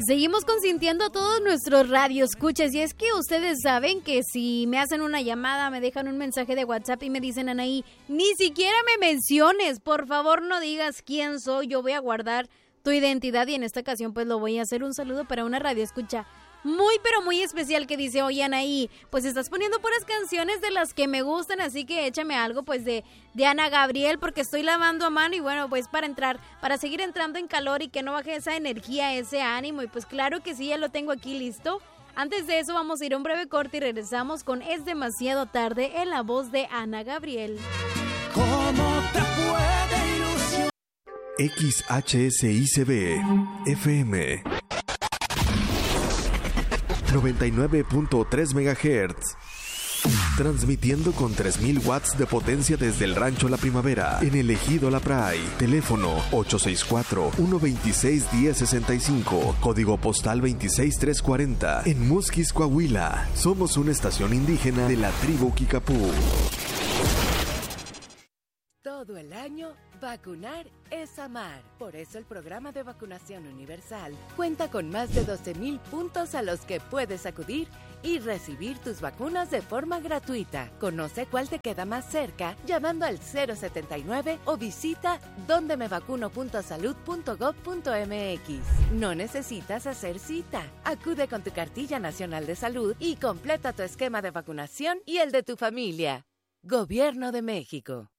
seguimos consintiendo a todos nuestros radioescuchas. Y es que ustedes saben que si me hacen una llamada, me dejan un mensaje de WhatsApp y me dicen, Anaí, ni siquiera me menciones, por favor no digas quién soy, yo voy a guardar tu identidad. Y en esta ocasión pues lo voy a hacer. Un saludo para una radioescucha muy pero muy especial que dice, oye Anaí, pues estás poniendo puras canciones de las que me gustan, así que échame algo pues de Ana Gabriel, porque estoy lavando a mano y bueno, pues para seguir entrando en calor y que no baje esa energía, ese ánimo. Y pues claro que sí, ya lo tengo aquí listo. Antes de eso vamos a ir a un breve corte y regresamos con Es Demasiado Tarde en la voz de Ana Gabriel. ¿Cómo te puede ilusionar? XHSICB FM 99.3 MHz. Transmitiendo con 3000 watts de potencia desde el Rancho La Primavera, en el Ejido La Pray. Teléfono 864-126-1065. Código postal 26340. En Musquis, Coahuila. Somos una estación indígena de la tribu Kicapú. Todo el año, vacunar es amar. Por eso el programa de vacunación universal cuenta con más de 12,000 puntos a los que puedes acudir y recibir tus vacunas de forma gratuita. Conoce cuál te queda más cerca llamando al 079 o visita dondemevacuno.salud.gov.mx. No necesitas hacer cita. Acude con tu cartilla nacional de salud y completa tu esquema de vacunación y el de tu familia. Gobierno de México.